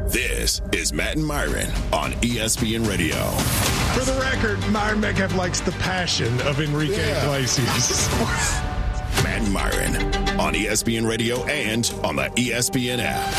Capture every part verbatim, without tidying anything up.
This is Matt and Myron on E S P N Radio. For the record, Myron Metcalf likes the passion of Enrique yeah. Iglesias. Matt and Myron on E S P N Radio and on the E S P N app.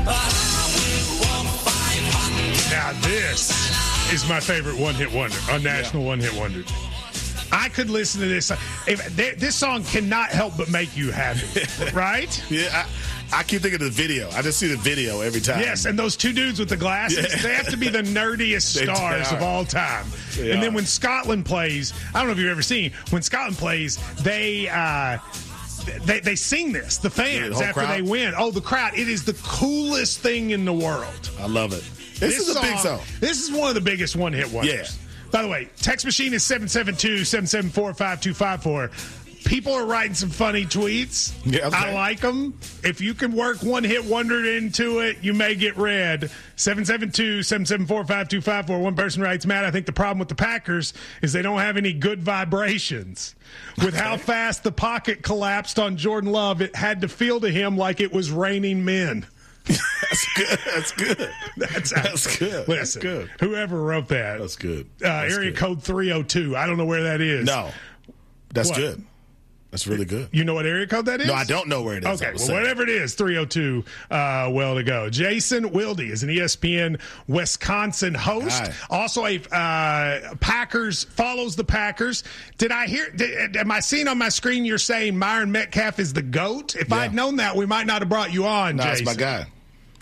Now this is my favorite one-hit wonder, a national yeah. one-hit wonder. I could listen to this. If, this song cannot help but make you happy, right? Yeah, I, I keep thinking of the video. I just see the video every time. Yes, and those two dudes with the glasses, yeah. they have to be the nerdiest stars of all time. They and are. Then when Scotland plays, I don't know if you've ever seen, when Scotland plays, they uh, they, they sing this, the fans, yeah, the after crowd. They win. Oh, the crowd. It is the coolest thing in the world. I love it. This, this is a song, big song. This is one of the biggest one-hit wonders. Yeah. By the way, text machine is seven seven two, seven seven four, five two five four. People are writing some funny tweets. Yeah, okay. I like them. If you can work one hit wonder into it, you may get read. seven seven two, seven seven four, five two five four. One person writes, Matt, I think the problem with the Packers is they don't have any good vibrations. With how fast the pocket collapsed on Jordan Love, it had to feel to him like it was raining men. That's good. That's good. That's, That's good. Listen, That's good. Whoever wrote that. That's good. Uh, That's area good. code three oh two. I don't know where that is. No. That's what? good. That's really good. You know what area code that is? No, I don't know where it is. Okay, well, whatever it is, three oh two, uh, well to go. Jason Wilde is an E S P N Wisconsin host. Hi. Also a uh, Packers, follows the Packers. Did I hear, did, am I seeing on my screen you're saying Myron Metcalf is the GOAT? If yeah. I'd known that, we might not have brought you on, no, Jason. That's my guy.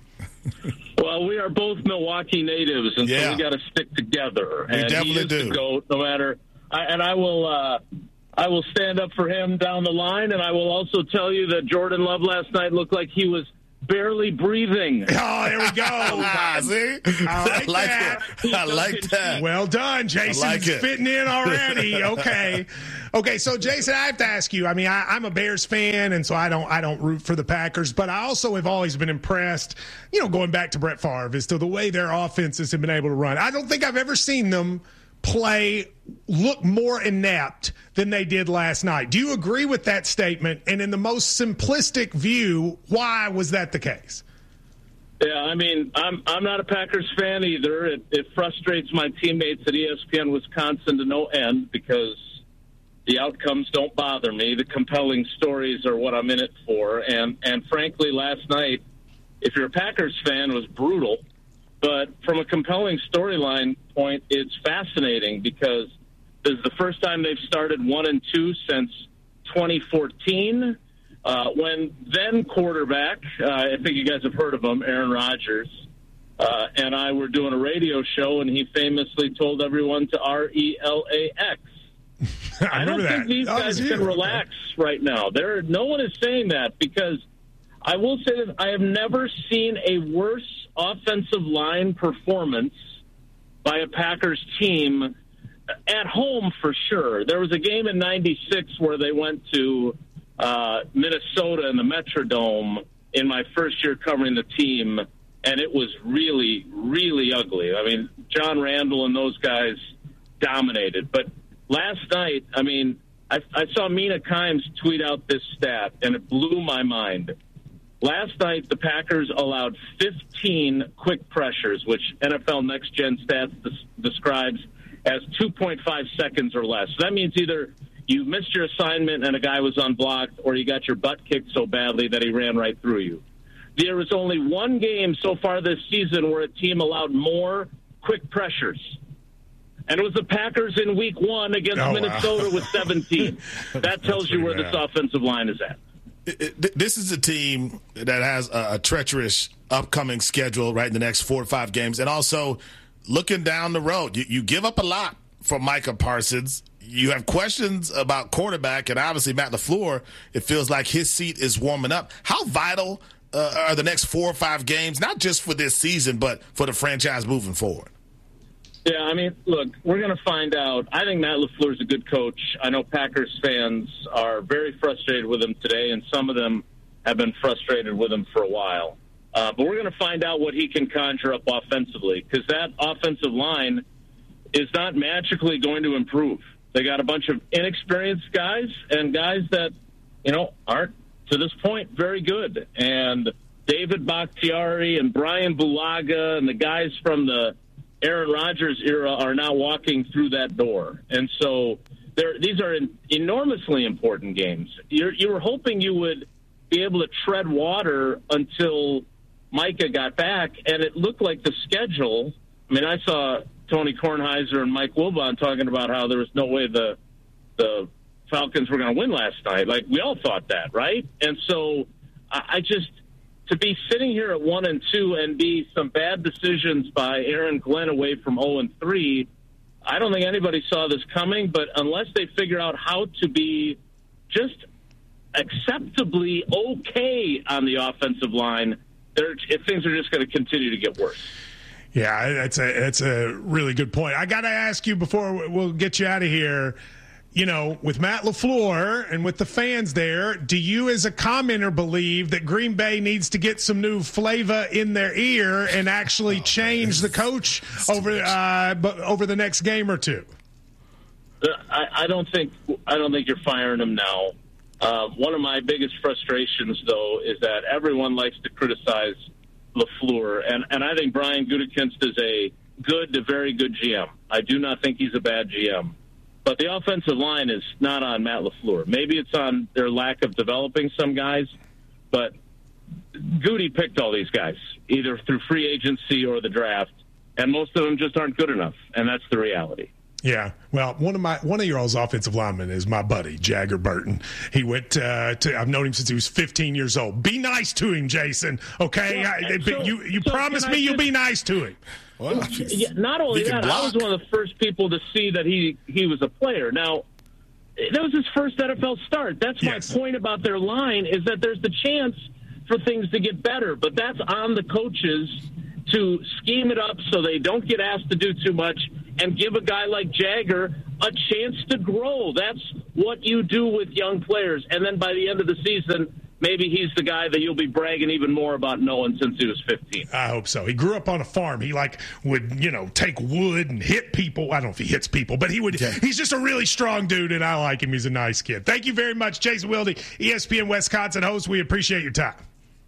Well, we are both Milwaukee natives, and yeah. so we got to stick together. We and definitely he is do. The GOAT, no matter. I, and I will, uh, I will stand up for him down the line, and I will also tell you that Jordan Love last night looked like he was barely breathing. Oh, there we go. ah, see, I like, I like that. it. I like that. Well done, Jason. I like it. Fitting in already. Okay. Okay, so Jason, I have to ask you. I mean, I, I'm a Bears fan, and so I don't, I don't root for the Packers, but I also have always been impressed. You know, going back to Brett Favre, as to the way their offenses have been able to run. I don't think I've ever seen them play look more inept than they did last night. Do you agree with that statement? And in the most simplistic view, why was that the case? Yeah, I mean, I'm I'm not a Packers fan either. It, it frustrates my teammates at E S P N Wisconsin to no end because the outcomes don't bother me. The compelling stories are what I'm in it for. And, and frankly, last night, if you're a Packers fan, it was brutal. But from a compelling storyline point, it's fascinating because this is the first time they've started one and two since twenty fourteen, uh, when then quarterback, uh, I think you guys have heard of him, Aaron Rodgers, uh, and I were doing a radio show, and he famously told everyone to R E L A X. I, I don't that. think these oh, guys can relax right now. There, no one is saying that because I will say that I have never seen a worse offensive line performance by a Packers team at home for sure. There was a game in ninety-six where they went to uh, Minnesota in the Metrodome in my first year covering the team, and it was really, really ugly. I mean, John Randall and those guys dominated. But last night, I mean, I, I saw Mina Kimes tweet out this stat, and it blew my mind. Last night, the Packers allowed fifteen quick pressures, which N F L Next Gen Stats des- describes as two point five seconds or less. So that means either you missed your assignment and a guy was unblocked, or you got your butt kicked so badly that he ran right through you. There was only one game so far this season where a team allowed more quick pressures. And it was the Packers in week one against oh, Minnesota wow. with seventeen. That tells you where bad. This offensive line is at. It, it, this is a team that has a, a treacherous upcoming schedule, right, in the next four or five games. And also, looking down the road, you, you give up a lot from Micah Parsons. You have questions about quarterback, and obviously Matt LaFleur, it feels like his seat is warming up. How vital uh, are the next four or five games, not just for this season, but for the franchise moving forward? Yeah, I mean, look, we're going to find out. I think Matt LaFleur is a good coach. I know Packers fans are very frustrated with him today, and some of them have been frustrated with him for a while. Uh, but we're going to find out what he can conjure up offensively, because that offensive line is not magically going to improve. They got a bunch of inexperienced guys and guys that, you know, aren't, to this point, very good. And David Bakhtiari and Brian Bulaga and the guys from the Aaron Rodgers era are now walking through that door. And so these are enormously important games. You're, you were hoping you would be able to tread water until Micah got back, and it looked like the schedule. I mean, I saw Tony Kornheiser and Mike Wilbon talking about how there was no way the the Falcons were going to win last night. Like, we all thought that, right? And so I, I just – to be sitting here at one and two and be some bad decisions by Aaron Glenn away from zero and three, I don't think anybody saw this coming. But unless they figure out how to be just acceptably okay on the offensive line, they're, things are just going to continue to get worse. Yeah, that's a that's a really good point. I got to ask you before we'll get you out of here. You know, with Matt LaFleur and with the fans there, do you as a commenter believe that Green Bay needs to get some new flavor in their ear and actually oh, change the coach over uh, over the next game or two? I, I don't think I don't think you're firing him now. Uh, one of my biggest frustrations, though, is that everyone likes to criticize LaFleur, and, and I think Brian Gutekunst is a good to very good G M. I do not think he's a bad G M. But the offensive line is not on Matt LaFleur. Maybe it's on their lack of developing some guys, but Goody picked all these guys, either through free agency or the draft, and most of them just aren't good enough, and that's the reality. Yeah, well, one of my one of your all's offensive linemen is my buddy Jagger Burton. He went uh, to I've known him since he was fifteen years old. Be nice to him, Jason. Okay, yeah, I, so, you you so promise me you'll be nice to him. Well, yeah, not only that, block. I was one of the first people to see that he, he was a player. Now, that was his first N F L start. That's yes. my point about their line, is that there's the chance for things to get better. But that's on the coaches to scheme it up so they don't get asked to do too much and give a guy like Jagger a chance to grow. That's what you do with young players. And then by the end of the season, maybe he's the guy that you'll be bragging even more about knowing since he was fifteen. I hope so. He grew up on a farm. He like would, you know, take wood and hit people. I don't know if he hits people, but he would. Yeah. He's just a really strong dude, and I like him. He's a nice kid. Thank you very much, Jason Wilde, E S P N Wisconsin host. We appreciate your time.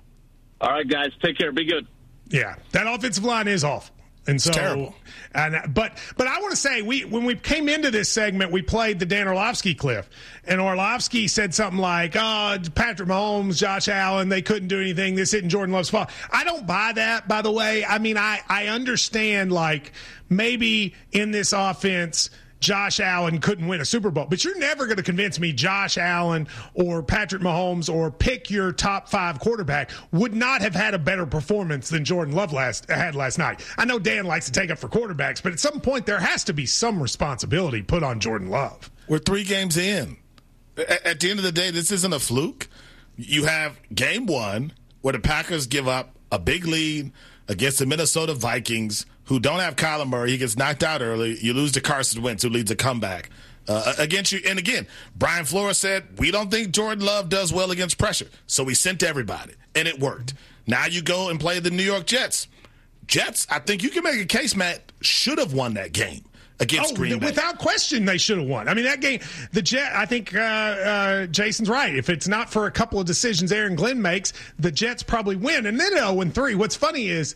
All right, guys. Take care. Be good. Yeah, that offensive line is awful. And so, it's terrible. And but but I want to say we when we came into this segment, we played the Dan Orlovsky clip, and Orlovsky said something like, "Oh, Patrick Mahomes, Josh Allen, they couldn't do anything. This isn't Jordan Love's fault." I don't buy that, by the way. I mean, I I understand like maybe in this offense, Josh Allen couldn't win a Super Bowl, but you're never going to convince me Josh Allen or Patrick Mahomes or pick your top five quarterback would not have had a better performance than Jordan Love last had last night. I know Dan likes to take up for quarterbacks, but at some point there has to be some responsibility put on Jordan Love. We're three games in. At the end of the day, this isn't a fluke. You have game one where the Packers give up a big lead against the Minnesota Vikings, who don't have Kyler Murray. He gets knocked out early. You lose to Carson Wentz, who leads a comeback uh, against you. And again, Brian Flores said, we don't think Jordan Love does well against pressure. So we sent everybody, and it worked. Now you go and play the New York Jets. Jets, I think you can make a case, Matt, should have won that game against oh, Green Bay. Without question, they should have won. I mean, that game, the Jet, I think uh, uh, Jason's right. If it's not for a couple of decisions Aaron Glenn makes, the Jets probably win. And then oh and three. What's funny is,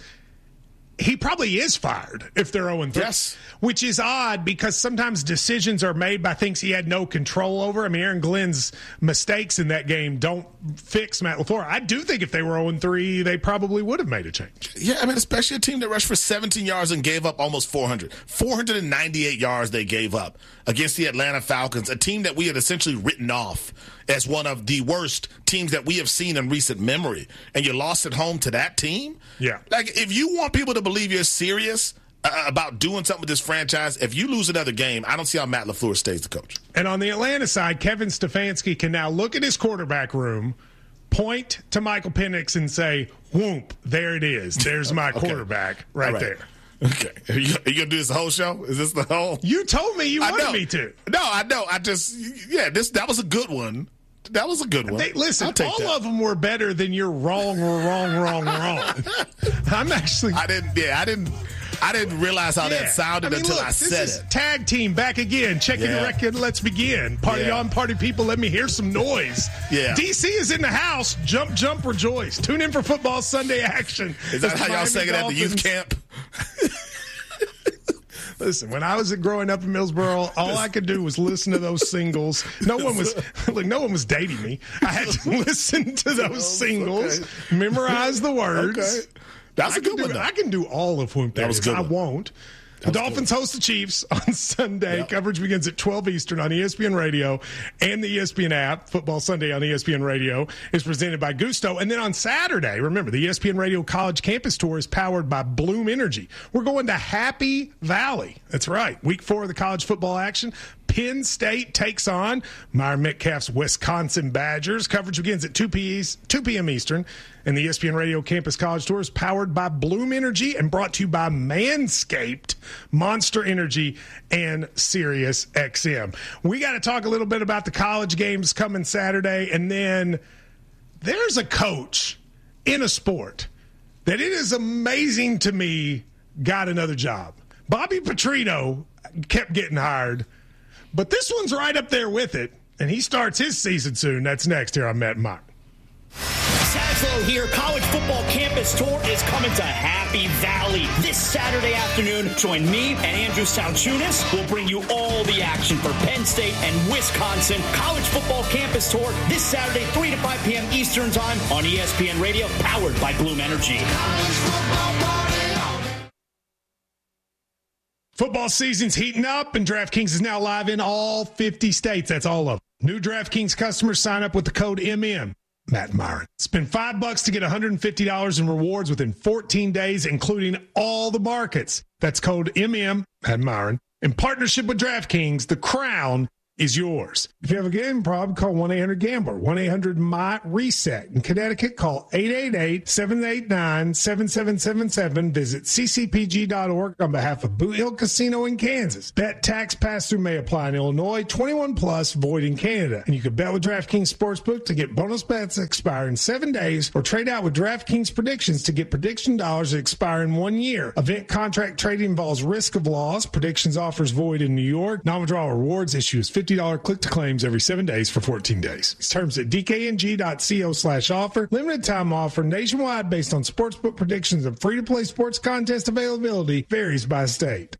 he probably is fired if they're oh and three. Yes. Which is odd because sometimes decisions are made by things he had no control over. I mean, Aaron Glenn's mistakes in that game don't fix Matt LaFleur. I do think if they were oh and three, they probably would have made a change. Yeah, I mean, especially a team that rushed for seventeen yards and gave up almost four hundred. four hundred ninety-eight yards they gave up against the Atlanta Falcons, a team that we had essentially written off as one of the worst teams that we have seen in recent memory. And you lost at home to that team? Yeah. Like, if you want people to believe you're serious uh, about doing something with this franchise, if you lose another game, I don't see how Matt LaFleur stays the coach. And on the Atlanta side, Kevin Stefanski can now look at his quarterback room, point to Michael Penix and say, whoop, there it is. There's my okay. quarterback right, right there. Okay. Are you, are you going to do this whole show? Is this the whole? You told me you I wanted know. me to. No, I know. I just, yeah, this that was a good one. That was a good one. They, listen, all that. of them were better than your wrong, wrong, wrong, wrong. I'm actually. I didn't. Yeah, I didn't. I didn't realize how Yeah. that sounded I mean, until look, I this said is it. Tag team back again. Check in Yeah. the record. Let's begin. Party Yeah. on, party people. Let me hear some noise. Yeah. D C is in the house. Jump, jump, rejoice. Tune in for football Sunday action. Is that As how the y'all Miami sang it at the youth Dolphins- camp? Listen, when I was growing up in Millsboro, all I could do was listen to those singles. No one was look, no one was dating me. I had to listen to those singles, okay. memorize the words. Okay. That's I a good can one, do, though. I can do all of whom That was a good I one. won't. The was Dolphins good. host the Chiefs on Sunday. Yep. Coverage begins at twelve Eastern on E S P N Radio and the E S P N app. Football Sunday on E S P N Radio is presented by Gusto. And then on Saturday, remember, the E S P N Radio College Campus Tour is powered by Bloom Energy. We're going to Happy Valley. That's right. Week four of the college football action. Penn State takes on Myron Metcalf's Wisconsin Badgers. Coverage begins at two p.m. Eastern. And the E S P N Radio Campus College Tour is powered by Bloom Energy and brought to you by Manscaped, Monster Energy, and Sirius X M. We got to talk a little bit about the college games coming Saturday. And then there's a coach in a sport that it is amazing to me got another job. Bobby Petrino kept getting hired, but this one's right up there with it, and he starts his season soon. That's next here on Matt and Mark. Saslow here. College football campus tour is coming to Happy Valley this Saturday afternoon. Join me and Andrew Salchunas. We'll bring you all the action for Penn State and Wisconsin. College football campus tour this Saturday, three to five p.m. Eastern time on E S P N Radio, powered by Bloom Energy. Football season's heating up, and DraftKings is now live in all fifty states. That's all of them. New DraftKings customers sign up with the code M M. Matt and Myron. Spend five bucks to get one hundred fifty dollars in rewards within fourteen days, including all the markets. That's code M M. Matt and Myron. In partnership with DraftKings, the crown is yours. If you have a gambling problem, call one eight hundred gambler, one eight hundred M Y reset. In Connecticut, call eight eight eight, seven eight nine, seven seven seven seven. Visit c c p g dot org on behalf of Boot Hill Casino in Kansas. Bet tax pass-through may apply in Illinois, twenty-one plus, void in Canada. And you can bet with DraftKings Sportsbook to get bonus bets that expire in seven days or trade out with DraftKings predictions to get prediction dollars that expire in one year. Event contract trading involves risk of loss. Predictions offers void in New York. Non-withdrawal rewards issues fifty dollars click-to-claims every seven days for fourteen days. Terms at d k n g dot co slash offer. Limited time offer nationwide based on sportsbook predictions and free-to-play sports contest availability varies by state.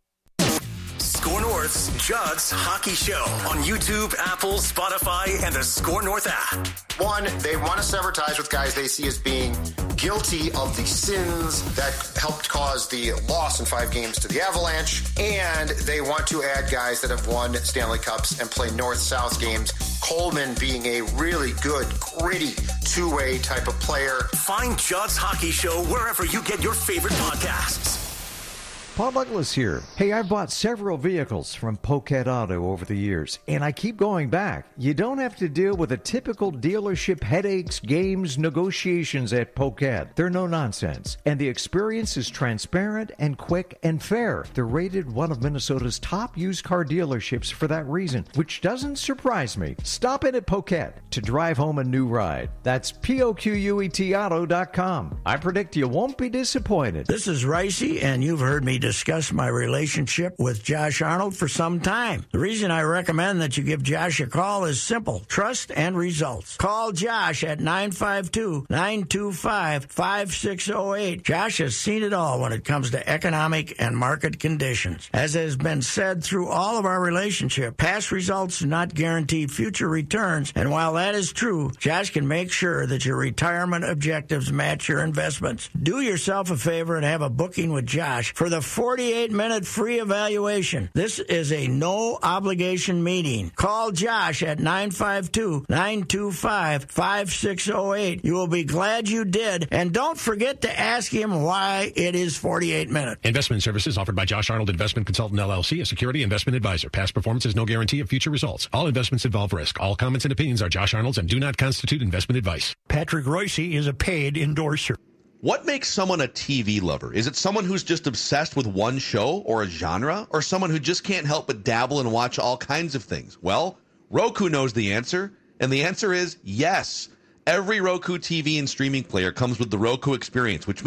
Score North's Judd's Hockey Show on YouTube, Apple, Spotify, and the Score North app. One, they want to sever ties with guys they see as being guilty of the sins that helped cause the loss in five games to the Avalanche, and they want to add guys that have won Stanley Cups and play North-South games. Coleman being a really good, gritty, two-way type of player. Find Judd's Hockey Show wherever you get your favorite podcasts. Paul Douglas here. Hey, I've bought several vehicles from Poquet Auto over the years, and I keep going back. You don't have to deal with the typical dealership headaches, games, negotiations at Poquet. They're no nonsense, and the experience is transparent and quick and fair. They're rated one of Minnesota's top used car dealerships for that reason, which doesn't surprise me. Stop in at Poquet to drive home a new ride. That's P O Q U E T auto dot com. I predict you won't be disappointed. This is Ricey, and you've heard me discuss my relationship with Josh Arnold for some time. The reason I recommend that you give Josh a call is simple: trust and results. Call Josh at nine five two, nine two five, five six zero eight. Josh has seen it all when it comes to economic and market conditions. As has been said through all of our relationship, past results do not guarantee future returns, and while that is true, Josh can make sure that your retirement objectives match your investments. Do yourself a favor and have a booking with Josh for the forty-eight minute free evaluation. This is a no-obligation meeting. Call Josh at nine five two, nine two five, five six zero eight. You will be glad you did, and don't forget to ask him why it is forty-eight minutes. Investment services offered by Josh Arnold Investment Consultant, L L C, a security investment advisor. Past performance is no guarantee of future results. All investments involve risk. All comments and opinions are Josh Arnold's and do not constitute investment advice. Patrick Royce is a paid endorser. What makes someone a T V lover? Is it someone who's just obsessed with one show or a genre? Or someone who just can't help but dabble and watch all kinds of things? Well, Roku knows the answer, and the answer is yes. Every Roku T V and streaming player comes with the Roku experience, which means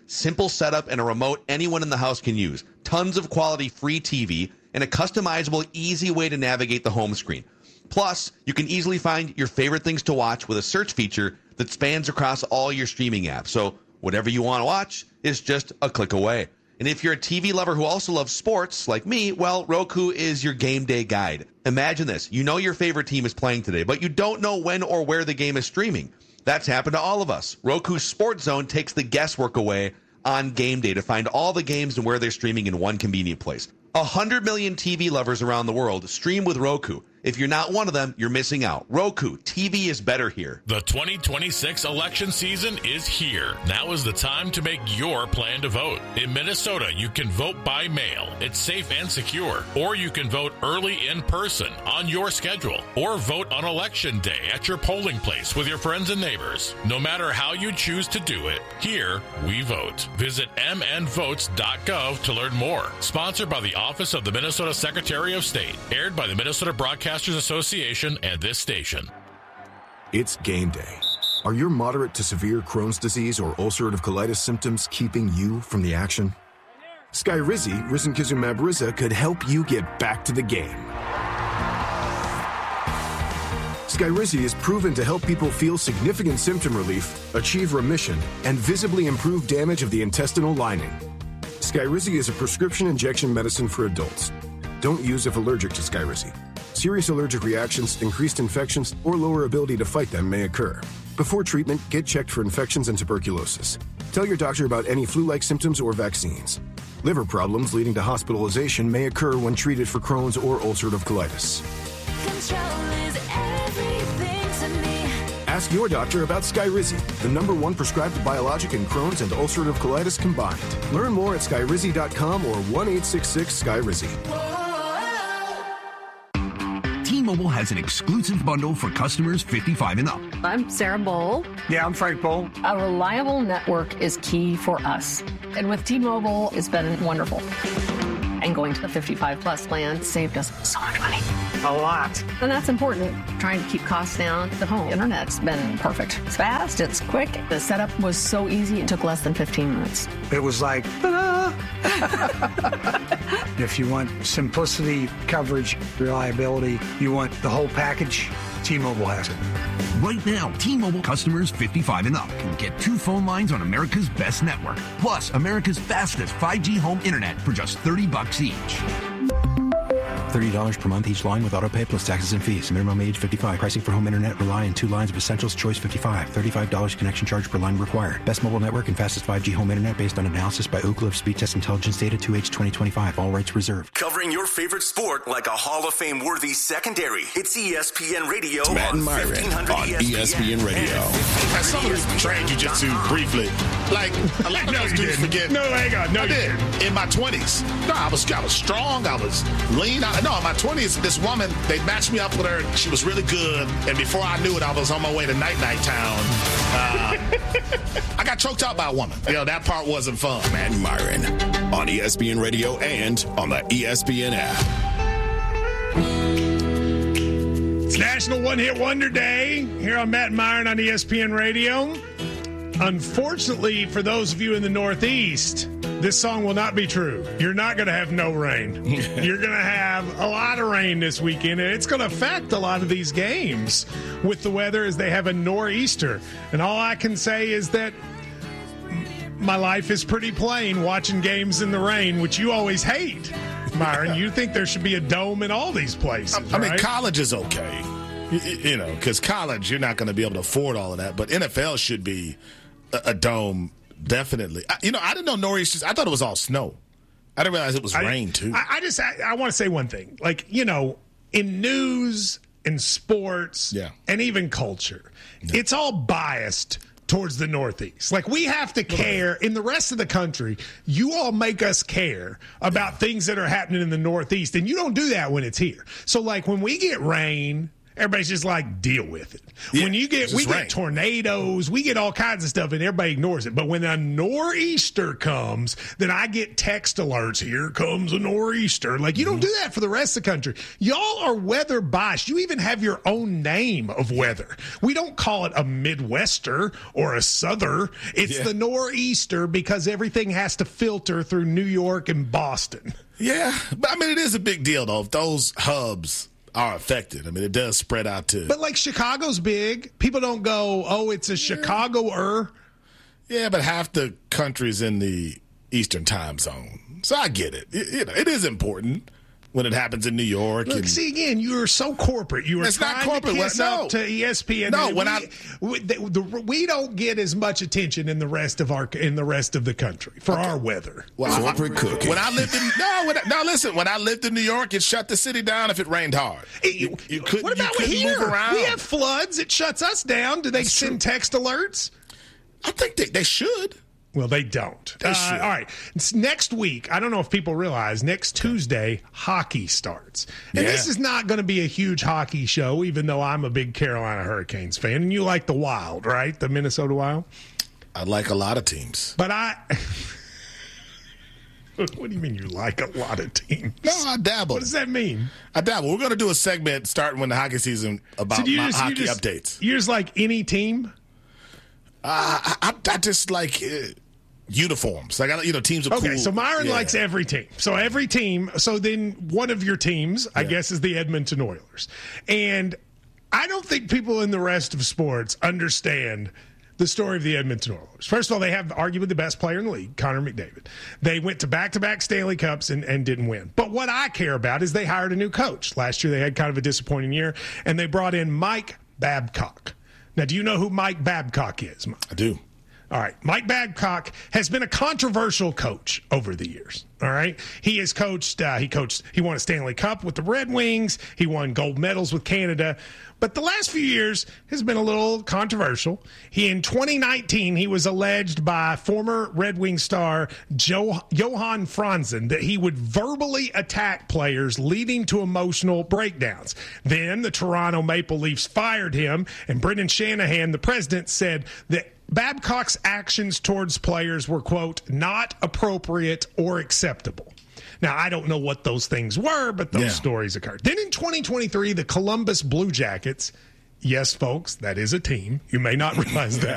simple setup, and a remote anyone in the house can use. Tons of quality free T V, and a customizable, easy way to navigate the home screen. Plus, you can easily find your favorite things to watch with a search feature that spans across all your streaming apps. So whatever you want to watch is just a click away. And if you're a T V lover who also loves sports, like me, well, Roku is your game day guide. Imagine this. You know your favorite team is playing today, but you don't know when or where the game is streaming. That's happened to all of us. Roku's Sports Zone takes the guesswork away on game day to find all the games and where they're streaming in one convenient place. A hundred million T V lovers around the world stream with Roku. If you're not one of them, you're missing out. Roku, T V is better here. The twenty twenty-six election season is here. Now is the time to make your plan to vote. In Minnesota, you can vote by mail. It's safe and secure. Or you can vote early in person on your schedule. Or vote on election day at your polling place with your friends and neighbors. No matter how you choose to do it, here we vote. Visit m n votes dot gov to learn more. Sponsored by the Office of the Minnesota Secretary of State. Aired by the Minnesota Broadcasters Association and this station. It's game day. Are your moderate to severe Crohn's disease or ulcerative colitis symptoms keeping you from the action? Skyrizi, risankizumab Riza, could help you get back to the game. Skyrizi is proven to help people feel significant symptom relief, achieve remission, and visibly improve damage of the intestinal lining. Skyrizi is a prescription injection medicine for adults. Don't use if allergic to Skyrizi. Serious allergic reactions, increased infections, or lower ability to fight them may occur. Before treatment, get checked for infections and tuberculosis. Tell your doctor about any flu-like symptoms or vaccines. Liver problems leading to hospitalization may occur when treated for Crohn's or ulcerative colitis. Control is everything to me. Ask your doctor about Skyrizi, the number one prescribed biologic in Crohn's and ulcerative colitis combined. Learn more at skyrizi dot com or one eight six six Skyrizi. T-Mobile has an exclusive bundle for customers fifty-five and up. I'm Sarah Bowl. Yeah, I'm Frank Bowl. A reliable network is key for us. And with T-Mobile, it's been wonderful. And going to the fifty-five plus plan saved us so much money. A lot. And that's important. Trying to keep costs down. The home internet's been perfect. It's fast, it's quick. The setup was so easy, it took less than fifteen minutes. It was like, ta-da! If you want simplicity, coverage, reliability, you want the whole package, T-Mobile has it. Right now, T-Mobile customers fifty-five and up can get two phone lines on America's best network, plus America's fastest five G home internet for just thirty bucks each. thirty dollars per month each line with autopay plus taxes and fees. Minimum age fifty-five. Pricing for home internet rely on two lines of Essentials Choice fifty-five. thirty-five dollars connection charge per line required. Best mobile network and fastest five G home internet based on analysis by Ookla of Speed Test Intelligence data two H twenty twenty-five. All rights reserved. Covering your favorite sport like a Hall of Fame worthy secondary. It's E S P N Radio Matt and Myron on E S P N Radio. As someone who's trained jiu-jitsu briefly, like a lot of no, those dudes forget. No, hang on. No, I you did. didn't. In my twenties. No, I was I was strong. I was lean. I, no, in my twenties, this woman, they matched me up with her. She was really good. And before I knew it, I was on my way to Night Night Town. Uh, I got choked out by a woman. You know, that part wasn't fun. Matt and Myron on E S P N Radio and on the E S P N app. It's National One Hit Wonder Day here on Matt and Myron on E S P N Radio. Unfortunately, for those of you in the Northeast, this song will not be true. You're not going to have no rain. You're going to have a lot of rain this weekend, and it's going to affect a lot of these games with the weather as they have a nor'easter. And all I can say is that my life is pretty plain watching games in the rain, which you always hate, Myron. You think there should be a dome in all these places, I, I right? mean, college is okay. You, you know, because college, you're not going to be able to afford all of that. But N F L should be a, a dome, definitely. I, you know, I didn't know nor'easters. I thought it was all snow. I didn't realize it was I, rain, too. I, I just, I, I want to say one thing. Like, you know, in news, in sports, yeah. and even culture, yeah. it's all biased towards the Northeast. Like, we have to care. In the rest of the country, you all make us care about yeah. things that are happening in the Northeast, and you don't do that when it's here. So, like, when we get rain everybody's just like, deal with it. Yeah, when you get, it's we just get rain. tornadoes, we get all kinds of stuff, and everybody ignores it. But when a nor'easter comes, then I get text alerts. Here comes a nor'easter. Like, you don't do that for the rest of the country. Y'all are weather biased. You even have your own name of weather. We don't call it a Midwester or a Souther. It's Yeah. the nor'easter because everything has to filter through New York and Boston. Yeah, but I mean, it is a big deal, though, if those hubs are affected. I mean, it does spread out to. But like Chicago's big. People don't go, oh, it's a Chicago-er. Yeah, but half the country's in the Eastern time zone. So I get it. It, you know, it is important when it happens in New York. Look, and, see, again, you are so corporate. You are It's trying not corporate. to kiss Well, no. up to E S P N. No, And when we, I- we, the, the, we don't get as much attention in the rest of our in the rest of the country for our weather. Well, Corporate I, cookie. When I lived in no, when, no, listen. When I lived in New York, it shut the city down if it rained hard. You, you couldn't. What about you couldn't here? move around. We have floods. It shuts us down. Do they That's send true. text alerts? I think they, they should. Well, they don't. They Uh, should. all right. It's next week, I don't know if people realize, next Tuesday, hockey starts. And Yeah. this is not going to be a huge hockey show, even though I'm a big Carolina Hurricanes fan. And you like the Wild, right? The Minnesota Wild? I like a lot of teams. But I. What do you mean you like a lot of teams? No, I dabble. What does that mean? I dabble. We're going to do a segment starting when the hockey season about So do you my just- you hockey just- updates. You just like any team? Uh, I, I, I just like uh, uniforms. Like I, you know, teams are Okay, cool. so Myron Yeah. likes every team. So every team. So then one of your teams, I guess, is the Edmonton Oilers. And I don't think people in the rest of sports understand the story of the Edmonton Oilers. First of all, they have arguably the best player in the league, Connor McDavid. They went to back-to-back Stanley Cups and, and didn't win. But what I care about is they hired a new coach. Last year they had kind of a disappointing year, and they brought in Mike Babcock. Now, do you know who Mike Babcock is, Mike? I do. All right. Mike Babcock has been a controversial coach over the years. All right. He has coached, uh, he coached, he won a Stanley Cup with the Red Wings. He won gold medals with Canada. But the last few years has been a little controversial. He, in twenty nineteen, he was alleged by former Red Wing star jo- Johan Franzen that he would verbally attack players, leading to emotional breakdowns. Then the Toronto Maple Leafs fired him, and Brendan Shanahan, the president, said that Babcock's actions towards players were, quote, not appropriate or acceptable. Now, I don't know what those things were, but those Yeah. stories occurred. Then in twenty twenty-three, the Columbus Blue Jackets, yes, folks, that is a team. You may not realize that.